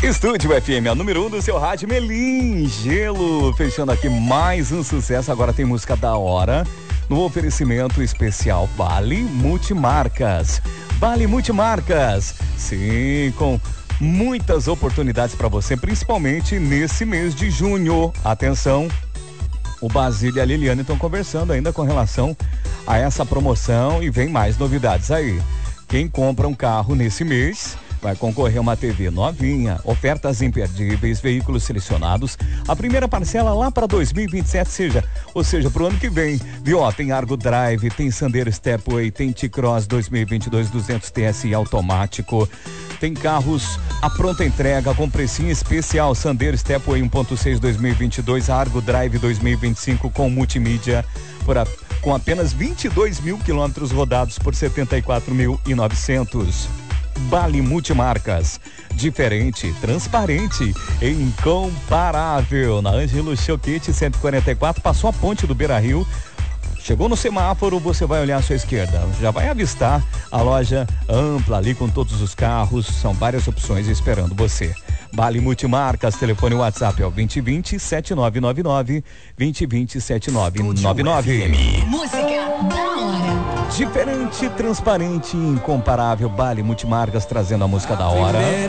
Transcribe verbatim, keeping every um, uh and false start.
Estúdio F M, a número um do seu rádio, Melim Gelo, fechando aqui mais um sucesso. Agora tem música da hora no oferecimento especial Vale Multimarcas. Vale Multimarcas, sim, com muitas oportunidades para você, principalmente nesse mês de junho. Atenção, o Basílio e a Liliane estão conversando ainda com relação a essa promoção e vem mais novidades aí. Quem compra um carro nesse mês vai concorrer a uma T V novinha, ofertas imperdíveis, veículos selecionados. A primeira parcela lá para dois mil e vinte e sete, seja, ou seja, pro ano que vem. Viu? Ó, tem Argo Drive, tem Sandero Stepway, tem T-Cross dois mil e vinte e dois duzentos T S I automático. Tem carros à pronta entrega com precinho especial. Sandero Stepway um ponto seis dois mil e vinte e dois, Argo Drive dois mil e vinte e cinco com multimídia por a, com apenas vinte e dois mil quilômetros rodados por setenta e quatro mil e novecentos. Vale Multimarcas, diferente, transparente e incomparável. Na Ângelo Choquete cento e quarenta e quatro, passou a ponte do Beira-Rio, chegou no semáforo, você vai olhar à sua esquerda, já vai avistar a loja ampla ali com todos os carros, são várias opções esperando você. Vale Multimarcas, telefone WhatsApp é o vinte e vinte, sete nove nove nove, vinte e vinte, sete nove nove nove. Música da hora. Diferente, transparente e incomparável. Vale Multimarcas trazendo a música da hora.